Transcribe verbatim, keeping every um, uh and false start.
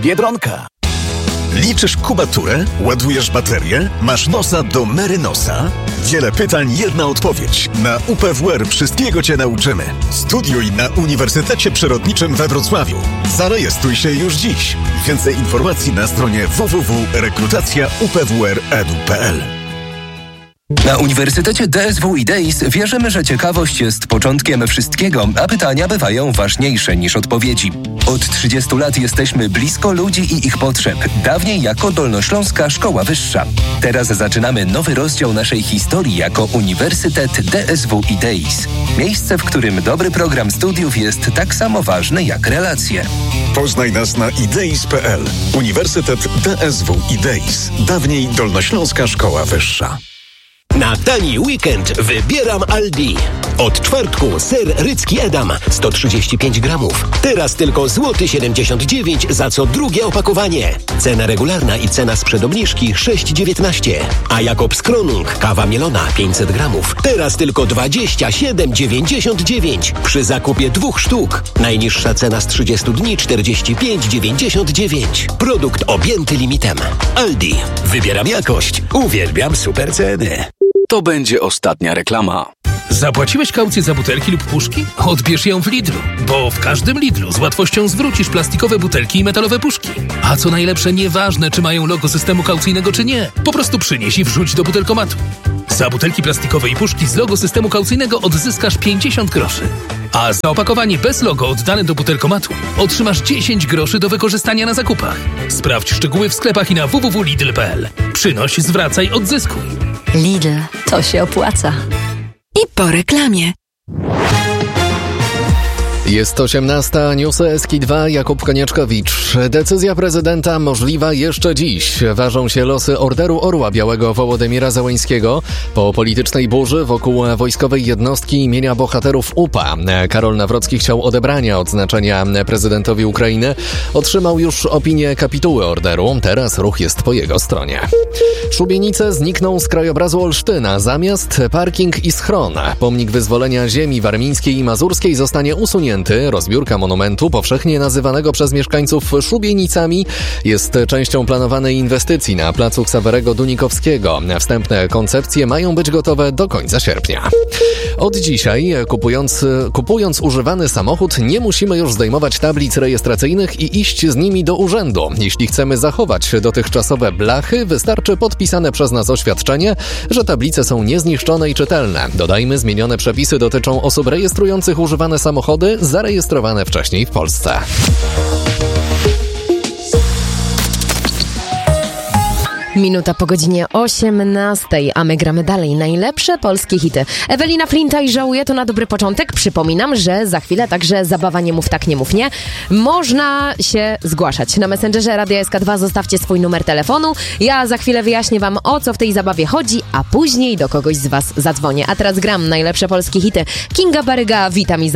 Biedronka. Liczysz kubaturę? Ładujesz baterię? Masz nosa do Merynosa? Wiele pytań, jedna odpowiedź. Na U P W R wszystkiego Cię nauczymy. Studiuj na Uniwersytecie Przyrodniczym we Wrocławiu. Zarejestruj się już dziś. Więcej informacji na stronie w w w kropka rekrutacja u p w r kropka e d u kropka p l. Na Uniwersytecie D S W i D E I S wierzymy, że ciekawość jest początkiem wszystkiego, a pytania bywają ważniejsze niż odpowiedzi. Od trzydziestu lat jesteśmy blisko ludzi i ich potrzeb, dawniej jako Dolnośląska Szkoła Wyższa. Teraz zaczynamy nowy rozdział naszej historii jako Uniwersytet D S W i D E I S. Miejsce, w którym dobry program studiów jest tak samo ważny jak relacje. Poznaj nas na ideis kropka p l. Uniwersytet D S W i D E I S. Dawniej Dolnośląska Szkoła Wyższa. Na tani weekend wybieram Aldi. Od czwartku ser rycki Edam sto trzydzieści pięć gramów. Teraz tylko złoty siedemdziesiąt dziewięć za co drugie opakowanie. Cena regularna i cena sprzed obniżki sześć dziewiętnaście. A Jakobs Kronung kawa mielona pięćset gramów. Teraz tylko dwadzieścia siedem dziewięćdziesiąt dziewięć przy zakupie dwóch sztuk. Najniższa cena z trzydziestu dni czterdzieści pięć dziewięćdziesiąt dziewięć. Produkt objęty limitem. Aldi. Wybieram jakość. Uwielbiam super ceny. To będzie ostatnia reklama. Zapłaciłeś kaucję za butelki lub puszki? Odbierz ją w Lidlu, bo w każdym Lidlu z łatwością zwrócisz plastikowe butelki i metalowe puszki. A co najlepsze, nieważne czy mają logo systemu kaucyjnego czy nie, po prostu przynieś i wrzuć do butelkomatu. Za butelki plastikowe i puszki z logo systemu kaucyjnego odzyskasz pięćdziesiąt groszy. A za opakowanie bez logo oddane do butelkomatu otrzymasz dziesięć groszy do wykorzystania na zakupach. Sprawdź szczegóły w sklepach i na w w w kropka lidl kropka p l. Przynoś, zwracaj, odzyskuj. Lidl, to się opłaca. I po reklamie. Jest osiemnasta, newsy S K I dwa, Jakub Konieczkowicz. Decyzja prezydenta możliwa jeszcze dziś. Ważą się losy Orderu Orła Białego Wołodymira Zełenskiego po politycznej burzy wokół wojskowej jednostki imienia bohaterów U P A. Karol Nawrocki chciał odebrania odznaczenia prezydentowi Ukrainy. Otrzymał już opinię kapituły orderu. Teraz ruch jest po jego stronie. Szubienice znikną z krajobrazu Olsztyna. Zamiast parking i schron. Pomnik wyzwolenia ziemi warmińskiej i mazurskiej zostanie usunięty. Rozbiórka monumentu, powszechnie nazywanego przez mieszkańców szubienicami, jest częścią planowanej inwestycji na placu Ksawerego Dunikowskiego. Wstępne koncepcje mają być gotowe do końca sierpnia. Od dzisiaj, kupując, kupując używany samochód, nie musimy już zdejmować tablic rejestracyjnych i iść z nimi do urzędu. Jeśli chcemy zachować dotychczasowe blachy, wystarczy podpisane przez nas oświadczenie, że tablice są niezniszczone i czytelne. Dodajmy, zmienione przepisy dotyczą osób rejestrujących używane samochody zarejestrowane wcześniej w Polsce. Minuta po godzinie osiemnastej, a my gramy dalej. Najlepsze polskie hity. Ewelina Flinta i Żałuję to na dobry początek. Przypominam, że za chwilę także zabawa Nie mów tak, nie mów nie. Można się zgłaszać. Na Messengerze Radia S K dwa zostawcie swój numer telefonu. Ja za chwilę wyjaśnię wam, o co w tej zabawie chodzi, a później do kogoś z was zadzwonię. A teraz gram najlepsze polskie hity. Kinga Baryga, witam i